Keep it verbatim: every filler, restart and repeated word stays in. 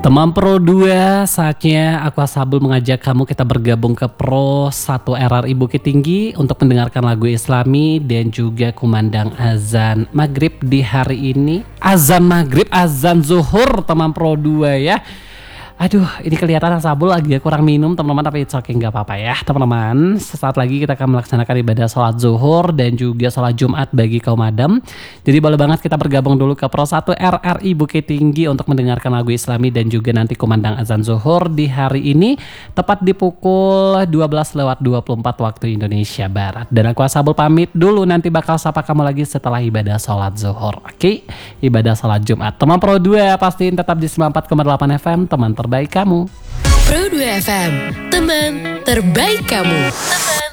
Teman Pro dua, saatnya Aqua Sabul mengajak kamu kita bergabung ke Pro satu R R I Bukit Tinggi untuk mendengarkan lagu Islami dan juga kumandang azan maghrib di hari ini. Azan maghrib, azan zuhur teman Pro dua ya. Aduh, ini kelihatan Sabul lagi kurang minum teman-teman, tapi it's okay, nggak apa-apa ya teman-teman. Sesaat lagi kita akan melaksanakan ibadah sholat zuhur dan juga sholat Jumat bagi kaum adam. Jadi boleh banget kita bergabung dulu ke Pro satu R R I Bukit Tinggi untuk mendengarkan lagu Islami dan juga nanti kumandang azan zuhur di hari ini tepat di pukul dua belas lewat dua puluh empat waktu Indonesia Barat. Dan aku Sabul pamit dulu, nanti bakal sapa kamu lagi setelah ibadah sholat zuhur. Oke, ibadah sholat Jumat. Teman Pro dua pastiin tetap di sembilan puluh empat koma delapan F M, teman terbaik kamu. Pro dua F M, teman terbaik kamu. Teman